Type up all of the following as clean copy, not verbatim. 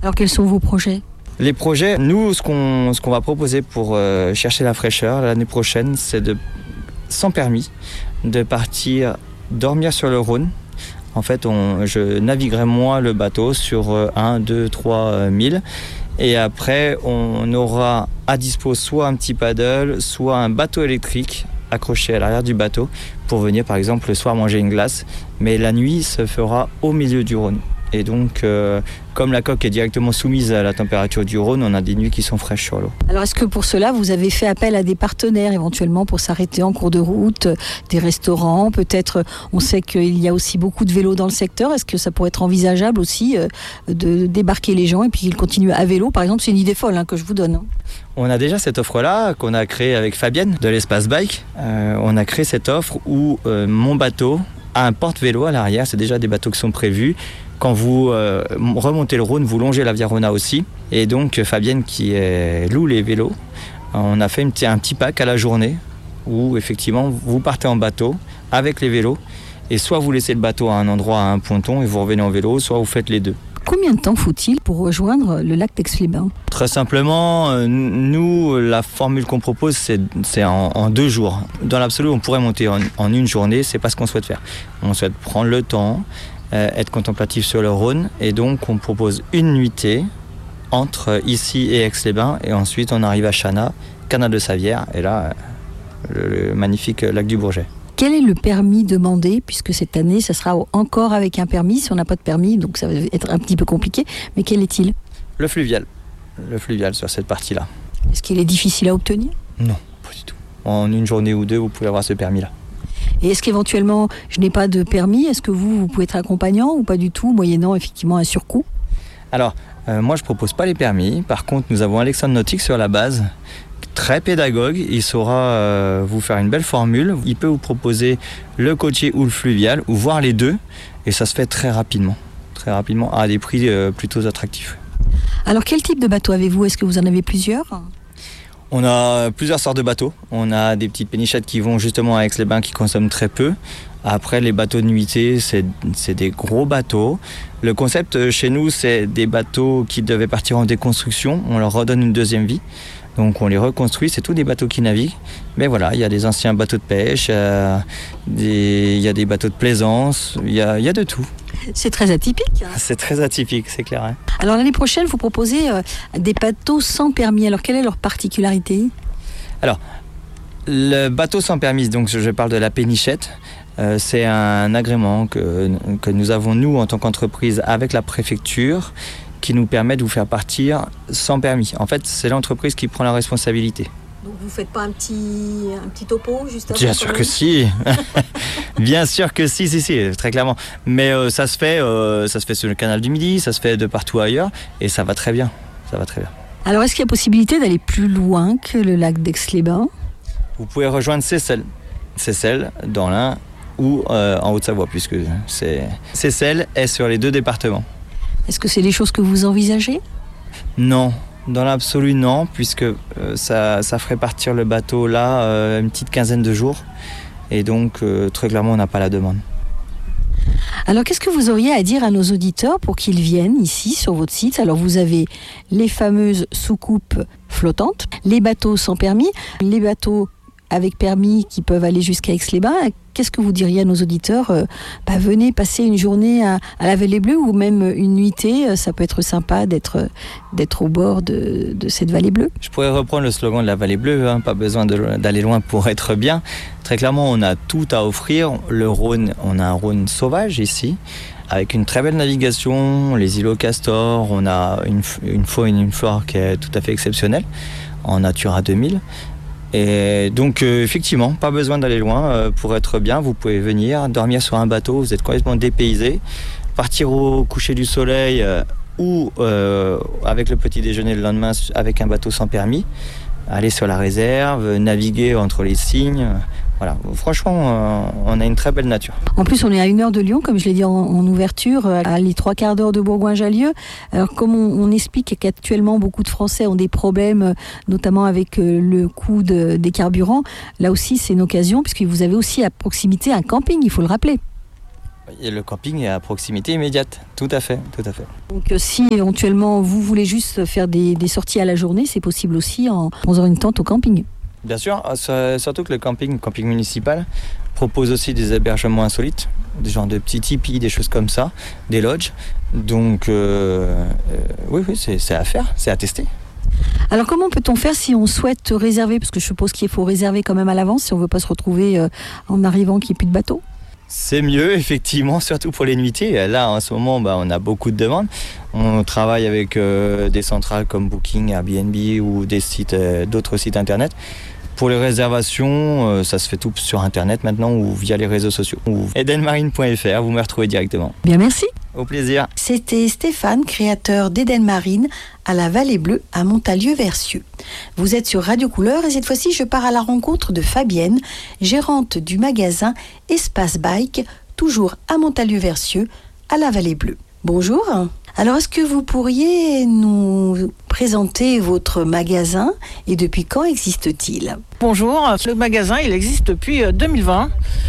Alors quels sont vos projets ? Les projets, nous, ce qu'on va proposer pour chercher la fraîcheur l'année prochaine, c'est sans permis, de partir dormir sur le Rhône. En fait, je naviguerai moi le bateau sur 1, 2, 3 milles. Et après, on aura à dispo soit un petit paddle, soit un bateau électrique accroché à l'arrière du bateau pour venir, par exemple, le soir manger une glace. Mais la nuit se fera au milieu du Rhône. Et donc, comme la coque est directement soumise à la température du Rhône, on a des nuits qui sont fraîches sur l'eau. Alors, est-ce que pour cela, vous avez fait appel à des partenaires éventuellement pour s'arrêter en cours de route, des restaurants, peut-être, on sait qu'il y a aussi beaucoup de vélos dans le secteur. Est-ce que ça pourrait être envisageable aussi de débarquer les gens et puis qu'ils continuent à vélo? Par exemple, c'est une idée folle que je vous donne. On a déjà cette offre-là qu'on a créée avec Fabienne de l'Espace Bike. On a créé cette offre où mon bateau a un porte-vélo à l'arrière. C'est déjà des bateaux qui sont prévus. Quand vous remontez le Rhône, vous longez la Via Rhôna aussi. Et donc Fabienne qui loue les vélos, on a fait un petit pack à la journée où effectivement vous partez en bateau avec les vélos et soit vous laissez le bateau à un endroit, à un ponton et vous revenez en vélo, soit vous faites les deux. Combien de temps faut-il pour rejoindre le lac d'Aix-les-Bains ? Très simplement, nous, la formule qu'on propose, c'est en 2 jours. Dans l'absolu, on pourrait monter en une journée, c'est pas ce qu'on souhaite faire. On souhaite prendre le temps, être contemplatif sur le Rhône, et donc on propose une nuitée entre ici et Aix-les-Bains, et ensuite on arrive à Chana, Canal de Savière, et là, le magnifique lac du Bourget. Quel est le permis demandé, puisque cette année, ça sera encore avec un permis, si on n'a pas de permis, donc ça va être un petit peu compliqué, mais quel est-il ? Le fluvial sur cette partie-là. Est-ce qu'il est difficile à obtenir ? Non, pas du tout. En une journée ou 2, vous pouvez avoir ce permis-là. Et est-ce qu'éventuellement, je n'ai pas de permis, est-ce que vous pouvez être accompagnant ou pas du tout, moyennant effectivement un surcoût ? Alors, moi je propose pas les permis. Par contre, nous avons Alexandre Nautique sur la base, très pédagogue. Il saura vous faire une belle formule. Il peut vous proposer le côtier ou le fluvial, ou voir les deux. Et ça se fait très rapidement à des prix plutôt attractifs. Alors, quel type de bateau avez-vous ? Est-ce que vous en avez plusieurs ? On a plusieurs sortes de bateaux. On a des petites pénichettes qui vont justement à Aix-les-Bains qui consomment très peu. Après, les bateaux de nuitée, c'est des gros bateaux. Le concept chez nous, c'est des bateaux qui devaient partir en déconstruction. On leur redonne une deuxième vie. Donc on les reconstruit, c'est tous des bateaux qui naviguent. Mais voilà, il y a des anciens bateaux de pêche, il y a des bateaux de plaisance, il y a de tout. C'est très atypique. C'est très atypique, c'est clair. Hein. Alors l'année prochaine, vous proposez des bateaux sans permis. Alors quelle est leur particularité ? Alors, le bateau sans permis, donc je parle de la pénichette, c'est un agrément que nous avons, nous, en tant qu'entreprise, avec la préfecture, qui nous permet de vous faire partir sans permis. En fait, c'est l'entreprise qui prend la responsabilité. Donc vous ne faites pas un petit topo juste avant ? Bien sûr que si. Bien sûr que si, très clairement. Mais ça se fait sur le canal du Midi, ça se fait de partout ailleurs, et ça va très bien. Alors, est-ce qu'il y a possibilité d'aller plus loin que le lac d'Aix-les-Bains ? Vous pouvez rejoindre Seyssel dans l'Ain ou en Haute-Savoie, puisque Seyssel est sur les 2 départements. Est-ce que c'est des choses que vous envisagez ? Non, dans l'absolu non, puisque ça ferait partir le bateau là une petite quinzaine de jours. Et donc, très clairement, on n'a pas la demande. Alors, qu'est-ce que vous auriez à dire à nos auditeurs pour qu'ils viennent ici, sur votre site ? Alors, vous avez les fameuses soucoupes flottantes, les bateaux sans permis, les bateaux avec permis qui peuvent aller jusqu'à Aix-les-Bains. Qu'est-ce que vous diriez à nos auditeurs ? Venez passer une journée à la Vallée Bleue ou même une nuitée. Ça peut être sympa d'être au bord de cette Vallée Bleue. Je pourrais reprendre le slogan de la Vallée Bleue, pas besoin d'aller loin pour être bien. Très clairement, on a tout à offrir. Le Rhône, on a un Rhône sauvage ici, avec une très belle navigation, les îlots Castor, on a une faune et une flore qui est tout à fait exceptionnelle, en Natura 2000. Et donc effectivement, pas besoin d'aller loin pour être bien. Vous pouvez venir dormir sur un bateau, vous êtes complètement dépaysé, partir au coucher du soleil ou avec le petit déjeuner le lendemain avec un bateau sans permis, aller sur la réserve, naviguer entre les cygnes. Voilà, franchement, on a une très belle nature. En plus, on est à 1 heure de Lyon, comme je l'ai dit en ouverture, à les 3/4 d'heure de Bourgoin-Jallieu. Alors, comme on explique qu'actuellement, beaucoup de Français ont des problèmes, notamment avec le coût des carburants, là aussi, c'est une occasion, puisque vous avez aussi à proximité un camping, il faut le rappeler. Et le camping est à proximité immédiate, tout à fait. Donc si éventuellement vous voulez juste faire des sorties à la journée, c'est possible aussi en faisant une tente au camping. Bien sûr, surtout que le camping municipal, propose aussi des hébergements insolites, des genres de petits tipis, des choses comme ça, des lodges. Donc oui, c'est à faire, c'est à tester. Alors comment peut-on faire si on souhaite réserver, parce que je suppose qu'il faut réserver quand même à l'avance si on ne veut pas se retrouver en arrivant qu'il n'y ait plus de bateau? C'est mieux, effectivement, surtout pour les nuitées. Là, en ce moment, on a beaucoup de demandes. On travaille avec des centrales comme Booking, Airbnb ou d'autres sites internet. Pour les réservations, ça se fait tout sur internet maintenant ou via les réseaux sociaux. Ou edenmarine.fr, vous me retrouvez directement. Bien, merci. Au plaisir. C'était Stéphane, créateur d'Eden Marine à la Vallée Bleue à Montalieu-Versieux. Vous êtes sur Radio Couleur et cette fois-ci, je pars à la rencontre de Fabienne, gérante du magasin Espace Bike, toujours à Montalieu-Versieux, à la Vallée Bleue. Bonjour. Alors, est-ce que vous pourriez nous présenter votre magasin et depuis quand existe-t-il ? Bonjour, le magasin il existe depuis 2020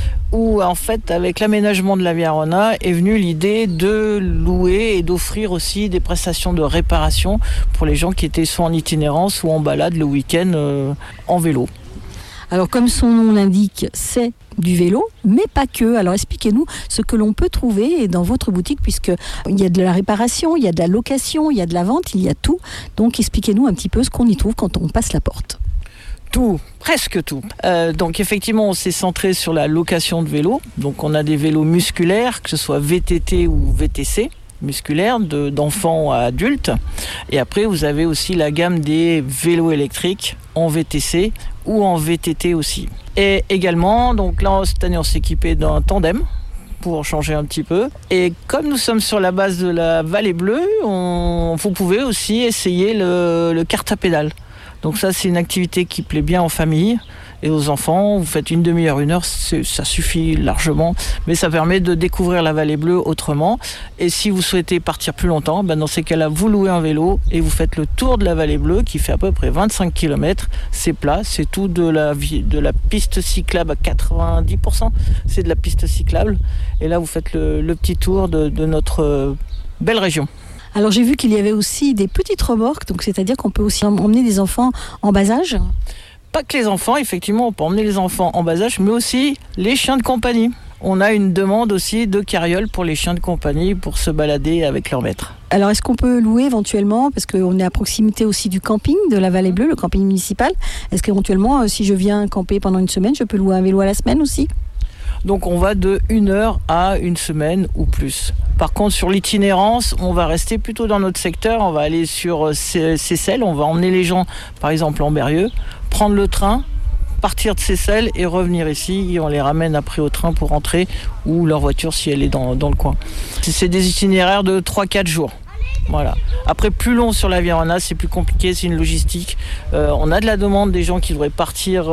où en fait avec l'aménagement de la Via Arona est venue l'idée de louer et d'offrir aussi des prestations de réparation pour les gens qui étaient soit en itinérance ou en balade le week-end en vélo. Alors comme son nom l'indique, c'est du vélo, mais pas que. Alors expliquez-nous ce que l'on peut trouver dans votre boutique, puisqu'il y a de la réparation, il y a de la location, il y a de la vente, il y a tout. Donc expliquez-nous un petit peu ce qu'on y trouve quand on passe la porte. Tout, presque tout. Donc effectivement, on s'est centré sur la location de vélos. Donc on a des vélos musculaires, que ce soit VTT ou VTC. Musculaire d'enfants à adultes. Et après, vous avez aussi la gamme des vélos électriques en VTC ou en VTT aussi. Et également, donc là, cette année, on s'est équipé d'un tandem pour changer un petit peu. Et comme nous sommes sur la base de la Vallée Bleue, vous pouvez aussi essayer le kart à pédale. Donc ça, c'est une activité qui plaît bien en famille et aux enfants. Vous faites une demi-heure, une heure, ça suffit largement. Mais ça permet de découvrir la Vallée Bleue autrement. Et si vous souhaitez partir plus longtemps, dans ces cas-là, vous louez un vélo et vous faites le tour de la Vallée Bleue qui fait à peu près 25 km. C'est plat, c'est tout de la piste cyclable à 90%. C'est de la piste cyclable. Et là, vous faites le petit tour de notre belle région. Alors j'ai vu qu'il y avait aussi des petites remorques, donc c'est-à-dire qu'on peut aussi emmener des enfants en bas âge ? Pas que les enfants, effectivement, on peut emmener les enfants en bas âge, mais aussi les chiens de compagnie. On a une demande aussi de carriole pour les chiens de compagnie pour se balader avec leur maître. Alors est-ce qu'on peut louer éventuellement, parce qu'on est à proximité aussi du camping de la Vallée Bleue, le camping municipal, est-ce qu'éventuellement si je viens camper pendant une semaine, je peux louer un vélo à la semaine aussi ? Donc on va de 1 heure à une semaine ou plus. Par contre, sur l'itinérance, on va rester plutôt dans notre secteur. On va aller sur Seyssel. On va emmener les gens, par exemple, en Berrieux, prendre le train, partir de Seyssel et revenir ici. Et on les ramène après au train pour rentrer ou leur voiture si elle est dans le coin. C'est des itinéraires de 3-4 jours. Voilà. Après, plus long sur la Via Arona, c'est plus compliqué, c'est une logistique. On a de la demande des gens qui devraient partir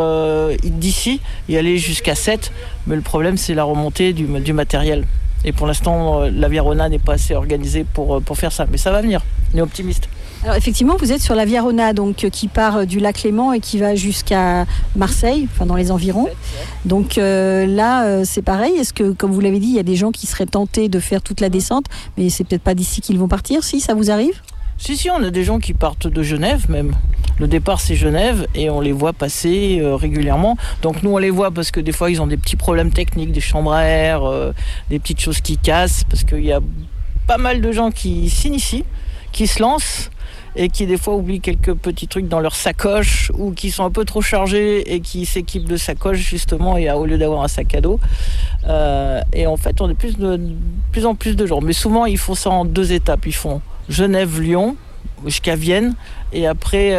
d'ici et aller jusqu'à 7, mais le problème c'est la remontée du matériel. Et pour l'instant, la Via Arona n'est pas assez organisée pour faire ça, mais ça va venir, on est optimiste. Alors effectivement, vous êtes sur la Via Arona, donc qui part du lac Léman et qui va jusqu'à Marseille, enfin dans les environs. Donc là, c'est pareil. Est-ce que, comme vous l'avez dit, il y a des gens qui seraient tentés de faire toute la descente, mais c'est peut-être pas d'ici qu'ils vont partir, si ça vous arrive ? Si, on a des gens qui partent de Genève même. Le départ c'est Genève et on les voit passer régulièrement. Donc nous on les voit parce que des fois ils ont des petits problèmes techniques, des chambres à air, des petites choses qui cassent, parce qu'il y a pas mal de gens qui s'initient, qui se lancent et qui des fois oublient quelques petits trucs dans leur sacoche ou qui sont un peu trop chargés et qui s'équipent de sacoche justement et au lieu d'avoir un sac à dos. Et en fait on est de plus en plus de gens. Mais souvent ils font ça en 2 étapes. Ils font Genève-Lyon jusqu'à Vienne et après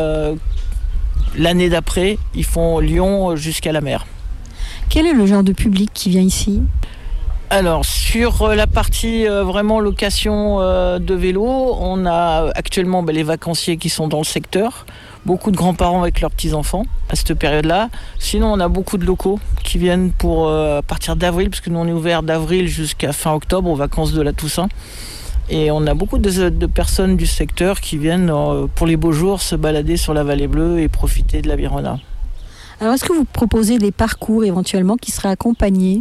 l'année d'après ils font Lyon jusqu'à la mer. Quel est le genre de public qui vient ici ? Alors sur la partie vraiment location de vélo, on a actuellement les vacanciers qui sont dans le secteur, beaucoup de grands-parents avec leurs petits-enfants à cette période-là. Sinon on a beaucoup de locaux qui viennent pour à partir d'avril, parce que nous on est ouvert d'avril jusqu'à fin octobre aux vacances de la Toussaint. Et on a beaucoup de personnes du secteur qui viennent pour les beaux jours se balader sur la Vallée Bleue et profiter de la Via Arona. Alors est-ce que vous proposez des parcours éventuellement qui seraient accompagnés ?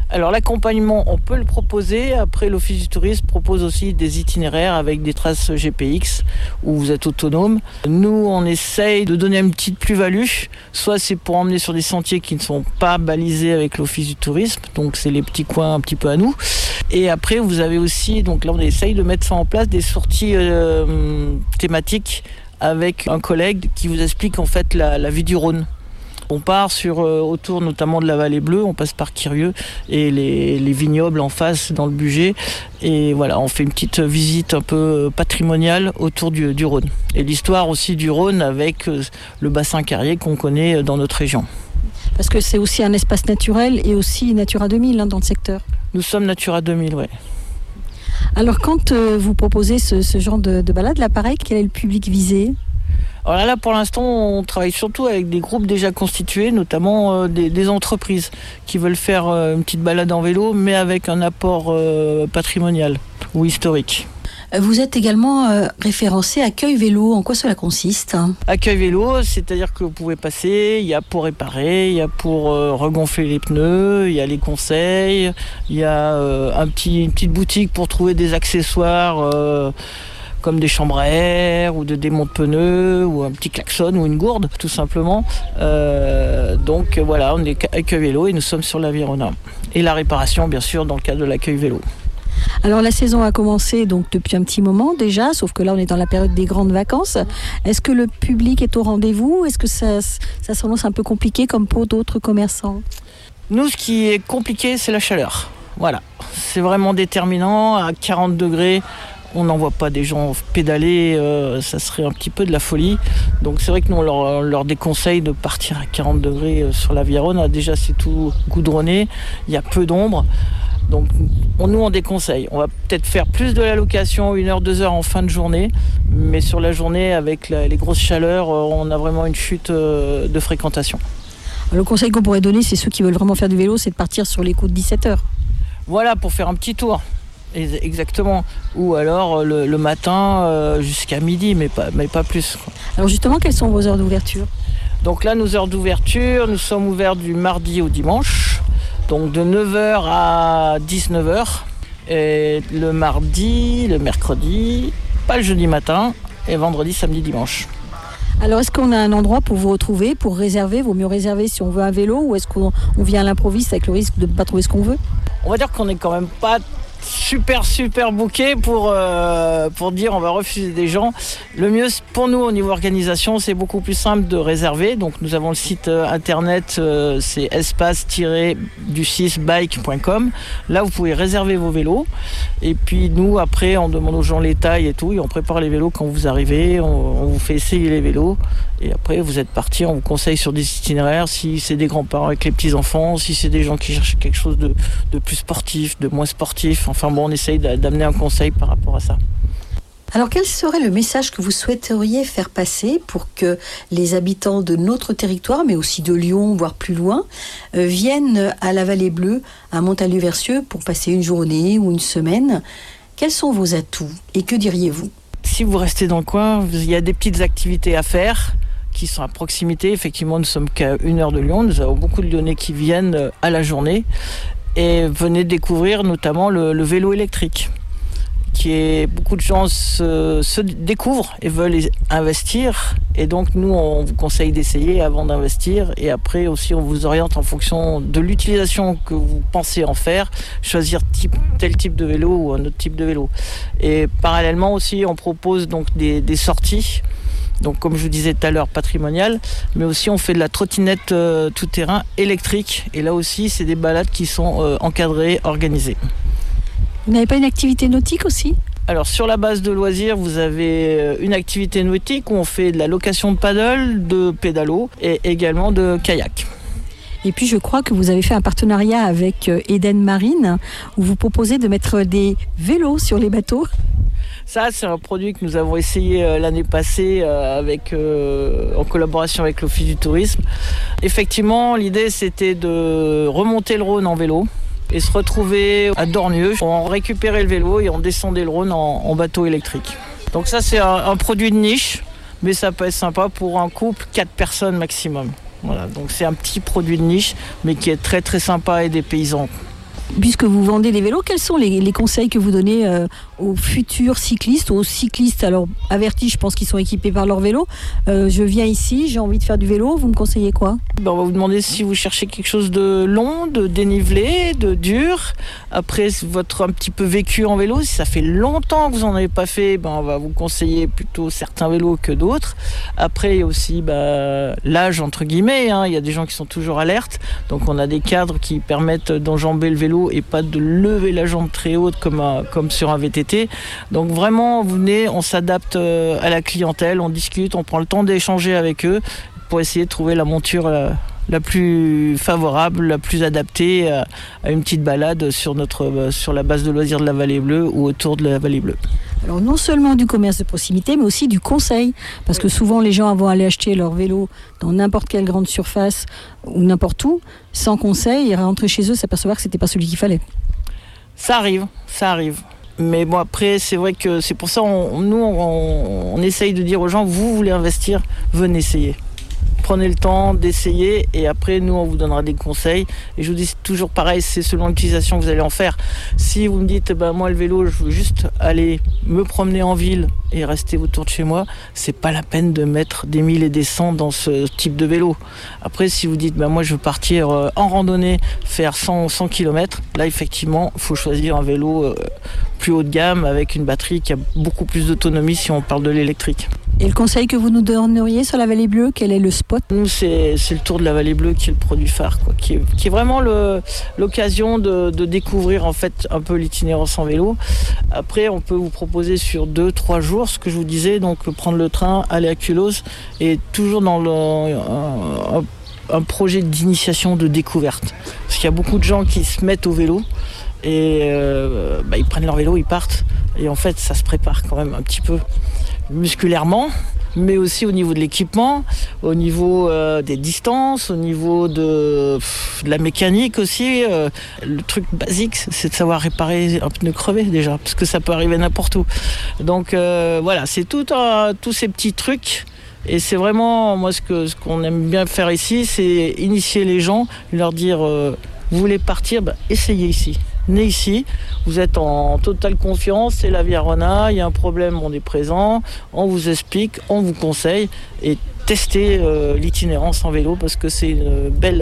Alors l'accompagnement, on peut le proposer. Après, l'Office du tourisme propose aussi des itinéraires avec des traces GPX où vous êtes autonome. Nous, on essaye de donner une petite plus-value. Soit c'est pour emmener sur des sentiers qui ne sont pas balisés avec l'Office du tourisme. Donc c'est les petits coins un petit peu à nous. Et après, vous avez aussi, donc là on essaye de mettre ça en place, des sorties thématiques avec un collègue qui vous explique en fait la vie du Rhône. On part autour notamment de la Vallée Bleue, on passe par Quirieu et les vignobles en face dans le Bugey. Et voilà, on fait une petite visite un peu patrimoniale autour du Rhône. Et l'histoire aussi du Rhône avec le bassin carrier qu'on connaît dans notre région. Parce que c'est aussi un espace naturel et aussi Natura 2000 dans le secteur. Nous sommes Natura 2000, oui. Alors quand vous proposez ce genre de balade, là pareil, quel est le public visé ? Alors là, pour l'instant, on travaille surtout avec des groupes déjà constitués, notamment des entreprises qui veulent faire une petite balade en vélo, mais avec un apport patrimonial ou historique. Vous êtes également référencé Accueil Vélo. En quoi cela consiste ? Accueil vélo, c'est-à-dire que vous pouvez passer, il y a pour réparer, il y a pour regonfler les pneus, il y a les conseils, il y a une petite boutique pour trouver des accessoires comme des chambres à air ou de démonte de pneus ou un petit klaxon ou une gourde tout simplement. Donc voilà, on est Accueil Vélo et nous sommes sur la Virona. Et la réparation bien sûr dans le cadre de l'accueil vélo. Alors la saison a commencé donc depuis un petit moment déjà, sauf que là on est dans la période des grandes vacances. Est-ce que le public est au rendez-vous ? Est-ce que ça s'annonce un peu compliqué comme pour d'autres commerçants ? Nous, ce qui est compliqué, c'est la chaleur. Voilà, c'est vraiment déterminant. À 40 degrés, on n'en voit pas des gens pédaler, ça serait un petit peu de la folie. Donc c'est vrai que nous on leur déconseille de partir à 40 degrés sur la Virona. Déjà c'est tout goudronné, il y a peu d'ombre. Donc nous on déconseille. On va peut-être faire plus de la location, 1 heure, 2 heures en fin de journée. Mais sur la journée, avec les grosses chaleurs, on a vraiment une chute de fréquentation. Le conseil qu'on pourrait donner, c'est ceux qui veulent vraiment faire du vélo, c'est de partir sur les coups de 17h. Voilà, pour faire un petit tour. Exactement. Ou alors le matin jusqu'à midi, mais pas plus. Alors justement, quelles sont vos heures d'ouverture ? Donc là, nos heures d'ouverture, nous sommes ouverts du mardi au dimanche. Donc de 9h à 19h. Et le mardi, le mercredi, pas le jeudi matin. Et vendredi, samedi, dimanche. Alors est-ce qu'on a un endroit pour vous retrouver, pour réserver ? Vaut mieux réserver si on veut un vélo ou est-ce qu'on vient à l'improviste avec le risque de ne pas trouver ce qu'on veut ? On va dire qu'on n'est quand même pas super booké pour dire on va refuser des gens. Le mieux pour nous au niveau organisation, c'est beaucoup plus simple de réserver. Donc nous avons le site internet, c'est espace-du6bike.com. Là vous pouvez réserver vos vélos et puis nous après on demande aux gens les tailles et tout et on prépare les vélos quand vous arrivez, on vous fait essayer les vélos et après vous êtes parti, on vous conseille sur des itinéraires si c'est des grands-parents avec les petits-enfants, si c'est des gens qui cherchent quelque chose de plus sportif, de moins sportif. Enfin bon, on essaye d'amener un conseil par rapport à ça. Alors quel serait le message que vous souhaiteriez faire passer pour que les habitants de notre territoire, mais aussi de Lyon, voire plus loin, viennent à la Vallée Bleue, à Montalieu-Versieux, pour passer une journée ou une semaine ? Quels sont vos atouts et que diriez-vous ? Si vous restez dans le coin, il y a des petites activités à faire qui sont à proximité. Effectivement, nous sommes qu'à 1 heure de Lyon. Nous avons beaucoup de Lyonnais qui viennent à la journée. Et venez découvrir notamment le vélo électrique, qui est beaucoup de gens se découvrent et veulent investir. Et donc nous, on vous conseille d'essayer avant d'investir. Et après aussi, on vous oriente en fonction de l'utilisation que vous pensez en faire, choisir tel type de vélo ou un autre type de vélo. Et parallèlement aussi, on propose donc des sorties. Donc comme je vous disais tout à l'heure, patrimonial, mais aussi on fait de la trottinette tout-terrain électrique. Et là aussi, c'est des balades qui sont encadrées, organisées. Vous n'avez pas une activité nautique aussi ? Alors sur la base de loisirs, vous avez une activité nautique où on fait de la location de paddle, de pédalo et également de kayak. Et puis je crois que vous avez fait un partenariat avec Eden Marine où vous proposez de mettre des vélos sur les bateaux. Ça, c'est un produit que nous avons essayé l'année passée en collaboration avec l'Office du tourisme. Effectivement, l'idée, c'était de remonter le Rhône en vélo et se retrouver à Dornieux. On récupérait le vélo et on descendait le Rhône en bateau électrique. Donc ça, c'est un produit de niche, mais ça peut être sympa pour un couple, 4 personnes maximum. Voilà, donc c'est un petit produit de niche, mais qui est très très sympa et des paysans. Puisque vous vendez des vélos, quels sont les conseils que vous donnez aux futurs cyclistes, aux cyclistes alors avertis, je pense qu'ils sont équipés par leur vélo. Je viens ici, j'ai envie de faire du vélo, vous me conseillez quoi ? On va vous demander si vous cherchez quelque chose de long, de dénivelé, de dur. Après, votre un petit peu vécu en vélo, si ça fait longtemps que vous n'en avez pas fait, on va vous conseiller plutôt certains vélos que d'autres. Après, il y a aussi l'âge, entre guillemets. Il y a des gens qui sont toujours alertes. Donc, on a des cadres qui permettent d'enjamber le vélo et pas de lever la jambe très haute comme sur un VTT. Donc, vraiment, vous venez, on s'adapte à la clientèle, on discute, on prend le temps d'échanger avec eux pour essayer de trouver la monture la plus favorable, la plus adaptée à une petite balade sur la base de loisirs de la Vallée Bleue ou autour de la Vallée Bleue. Alors non seulement du commerce de proximité, mais aussi du conseil. Parce que souvent les gens vont aller acheter leur vélo dans n'importe quelle grande surface ou n'importe où, sans conseil, et rentrer chez eux, s'apercevoir que c'était pas celui qu'il fallait. Ça arrive. Mais bon, après, c'est vrai que c'est pour ça on essaye de dire aux gens, vous voulez investir, venez essayer. Prenez le temps d'essayer et après nous on vous donnera des conseils et je vous dis c'est toujours pareil, c'est selon l'utilisation que vous allez en faire. Si vous me dites moi le vélo je veux juste aller me promener en ville et rester autour de chez moi, c'est pas la peine de mettre des 1000 et des 100 dans ce type de vélo. Après si vous dites moi je veux partir en randonnée, faire 100 km, là effectivement il faut choisir un vélo plus haut de gamme avec une batterie qui a beaucoup plus d'autonomie si on parle de l'électrique. Et le conseil que vous nous donneriez sur la Vallée Bleue, quel est le spot ? Nous, c'est le Tour de la Vallée Bleue qui est le produit phare, qui est vraiment l'occasion de découvrir en fait un peu l'itinérance en vélo. Après, on peut vous proposer sur 2-3 jours, ce que je vous disais, donc prendre le train, aller à Culose, et toujours dans un projet d'initiation, de découverte. Parce qu'il y a beaucoup de gens qui se mettent au vélo, et ils prennent leur vélo, ils partent, et en fait, ça se prépare quand même un petit peu musculairement, mais aussi au niveau de l'équipement, au niveau des distances, au niveau de la mécanique aussi. Le truc basique, c'est de savoir réparer un pneu crevé déjà, parce que ça peut arriver n'importe où. Donc voilà, c'est tous ces petits trucs. Et c'est vraiment, moi, ce qu'on aime bien faire ici, c'est initier les gens, leur dire, vous voulez partir, essayez ici. Venez ici, vous êtes en totale confiance, c'est la Via Rona, il y a un problème, on est présent, on vous explique, on vous conseille et testez l'itinérance en vélo parce que c'est une belle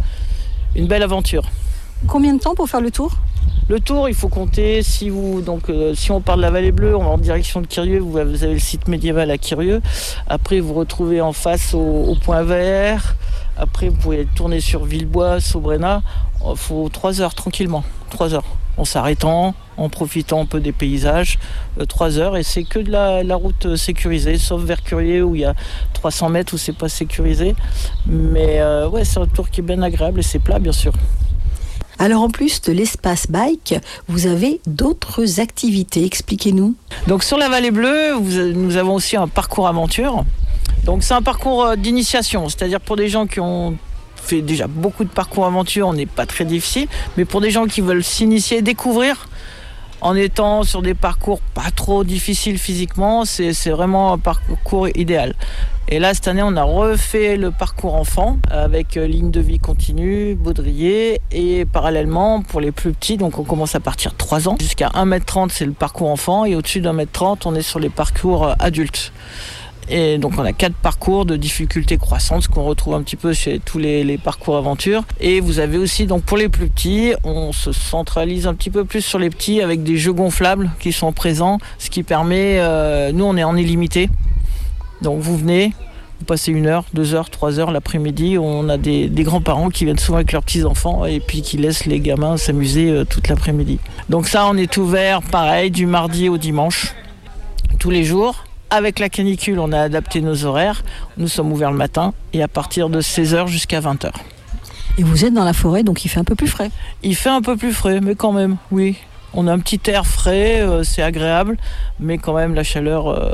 aventure. Combien de temps pour faire le tour ? Le tour, il faut compter, si on part de la Vallée Bleue, on va en direction de Quirieu, vous avez le site médiéval à Quirieu. Après, vous retrouvez en face au Point Vert. Après, vous pouvez tourner sur Villebois, Sobrena. Il faut 3 heures tranquillement, 3 heures. En s'arrêtant, en profitant un peu des paysages, 3 heures. Et c'est que de la route sécurisée, sauf vers Quirieu où il y a 300 mètres où c'est pas sécurisé. Mais c'est un tour qui est bien agréable et c'est plat, bien sûr. Alors en plus de l'espace bike, vous avez d'autres activités, expliquez-nous. Donc sur la Vallée Bleue, nous avons aussi un parcours aventure. Donc c'est un parcours d'initiation, c'est-à-dire pour des gens qui ont fait déjà beaucoup de parcours aventure, on n'est pas très difficile, mais pour des gens qui veulent s'initier, découvrir, en étant sur des parcours pas trop difficiles physiquement, c'est vraiment un parcours idéal. Et là, cette année, on a refait le parcours enfant avec ligne de vie continue, baudrier et parallèlement pour les plus petits, donc on commence à partir de 3 ans. Jusqu'à 1m30, c'est le parcours enfant et au-dessus d'1m30, on est sur les parcours adultes. Et donc on a 4 parcours de difficulté croissante, ce qu'on retrouve un petit peu chez tous les parcours aventure. Et vous avez aussi, donc pour les plus petits, on se centralise un petit peu plus sur les petits avec des jeux gonflables qui sont présents, ce qui permet, nous on est en illimité. Donc vous venez, vous passez 1 heure, 2 heures, 3 heures l'après-midi. On a des grands-parents qui viennent souvent avec leurs petits-enfants et puis qui laissent les gamins s'amuser toute l'après-midi. Donc ça, on est ouvert pareil du mardi au dimanche, tous les jours. Avec la canicule, on a adapté nos horaires. Nous sommes ouverts le matin et à partir de 16h jusqu'à 20h. Et vous êtes dans la forêt, donc il fait un peu plus frais. Il fait un peu plus frais, mais quand même, oui. On a un petit air frais, c'est agréable, mais quand même la chaleur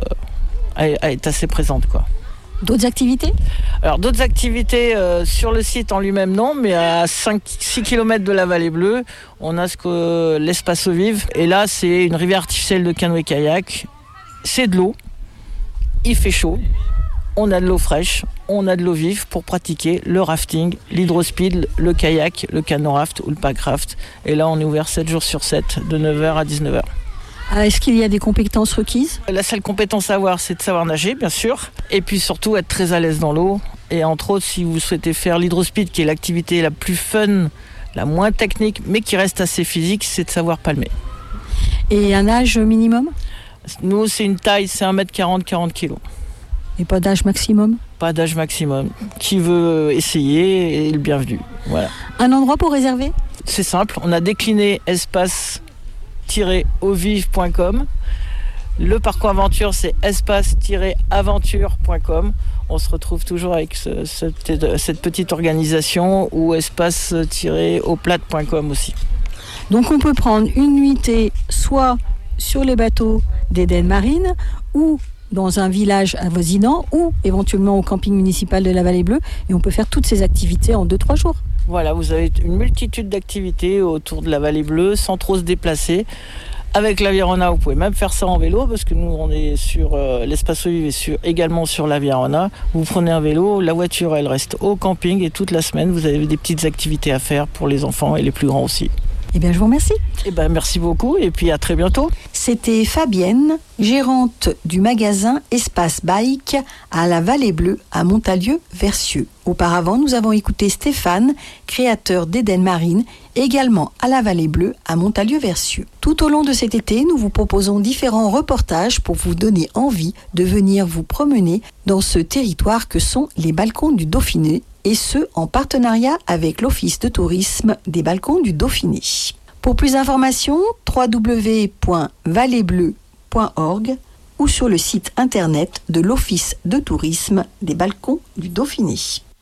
est assez présente, quoi. D'autres activités ? Alors d'autres activités sur le site en lui-même non, mais à 6 km de la Vallée Bleue, on a l'espace eau vive. Et là, c'est une rivière artificielle de canoë-kayak. C'est de l'eau. Il fait chaud, On a de l'eau fraîche, on a de l'eau vive pour pratiquer le rafting, l'hydrospeed, le kayak, le canoraft ou le packraft. Et là, on est ouvert 7 jours sur 7, de 9h à 19h. Est-ce qu'il y a des compétences requises ? La seule compétence à avoir, c'est de savoir nager, bien sûr. Et puis surtout, être très à l'aise dans l'eau. Et entre autres, si vous souhaitez faire l'hydrospeed, qui est l'activité la plus fun, la moins technique, mais qui reste assez physique, c'est de savoir palmer. Et un âge minimum ? Nous, c'est une taille, c'est 1m40, 40 kg. Et pas d'âge maximum ? Pas d'âge maximum. Qui veut essayer est le bienvenu. Voilà. Un endroit pour réserver ? C'est simple, on a décliné espace-auvive.com. Le parcours aventure, c'est espace-aventure.com. On se retrouve toujours avec cette petite organisation, ou espace-auplate.com aussi. Donc on peut prendre une nuitée soit sur les bateaux d'Eden Marine, ou dans un village avoisinant, ou éventuellement au camping municipal de la Vallée Bleue, et on peut faire toutes ces activités en 2-3 jours. Voilà, vous avez une multitude d'activités autour de la Vallée Bleue sans trop se déplacer. Avec l'Avirona, vous pouvez même faire ça en vélo, parce que nous, on est sur l'espace Auvive et également sur l'Avirona. Vous prenez un vélo, la voiture, elle reste au camping, et toute la semaine, vous avez des petites activités à faire pour les enfants et les plus grands aussi. Eh bien, je vous remercie. Eh bien, merci beaucoup, et puis à très bientôt. C'était Fabienne, gérante du magasin Espace Bike à la Vallée Bleue à Montalieu-Versieux. Auparavant, nous avons écouté Stéphane, créateur d'Eden Marine, également à la Vallée Bleue à Montalieu-Versieux. Tout au long de cet été, nous vous proposons différents reportages pour vous donner envie de venir vous promener dans ce territoire que sont les balcons du Dauphiné, et ce en partenariat avec l'Office de tourisme des balcons du Dauphiné. Pour plus d'informations, www.vallebleu.org ou sur le site internet de l'Office de tourisme des balcons du Dauphiné.